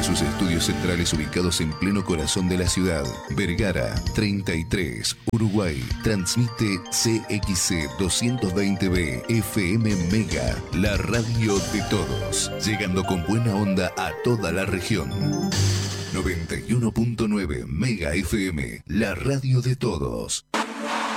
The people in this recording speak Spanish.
sus estudios centrales ubicados en pleno corazón de la ciudad. Vergara 33, Uruguay. Transmite CXC 220B FM Mega, la radio de todos, llegando con buena onda a toda la región. 91.9 Mega FM, la radio de todos.